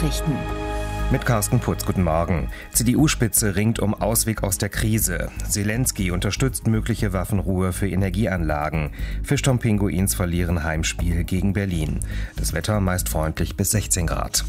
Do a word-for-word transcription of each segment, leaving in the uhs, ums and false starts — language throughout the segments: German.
Nachrichten. Mit Carsten Putz, guten Morgen. C D U-Spitze ringt um Ausweg aus der Krise. Zelensky unterstützt mögliche Waffenruhe für Energieanlagen. Fischtown-Pinguins verlieren Heimspiel gegen Berlin. Das Wetter meist freundlich bis sechzehn Grad.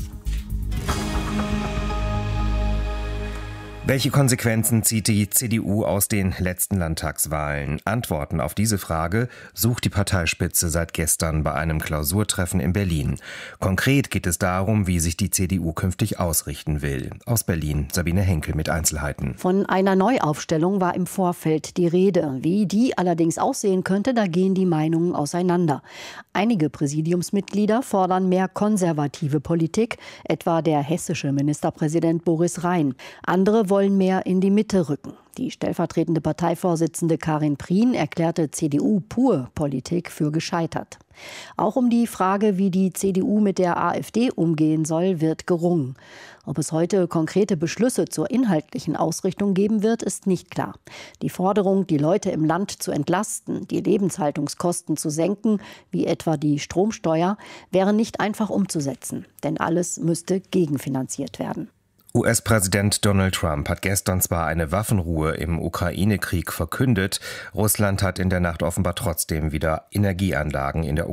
Welche Konsequenzen zieht die C D U aus den letzten Landtagswahlen? Antworten auf diese Frage sucht die Parteispitze seit gestern bei einem Klausurtreffen in Berlin. Konkret geht es darum, wie sich die C D U künftig ausrichten will. Aus Berlin Sabine Henkel mit Einzelheiten. Von einer Neuaufstellung war im Vorfeld die Rede. Wie die allerdings aussehen könnte, da gehen die Meinungen auseinander. Einige Präsidiumsmitglieder fordern mehr konservative Politik, etwa der hessische Ministerpräsident Boris Rhein. Andere wollen mehr in die Mitte rücken. Die stellvertretende Parteivorsitzende Karin Prien erklärte C D U-Pur-Politik für gescheitert. Auch um die Frage, wie die C D U mit der AfD umgehen soll, wird gerungen. Ob es heute konkrete Beschlüsse zur inhaltlichen Ausrichtung geben wird, ist nicht klar. Die Forderung, die Leute im Land zu entlasten, die Lebenshaltungskosten zu senken, wie etwa die Stromsteuer, wäre nicht einfach umzusetzen. Denn alles müsste gegenfinanziert werden. U S-Präsident Donald Trump hat gestern zwar eine Waffenruhe im Ukraine-Krieg verkündet, Russland hat in der Nacht offenbar trotzdem wieder Energieanlagen in der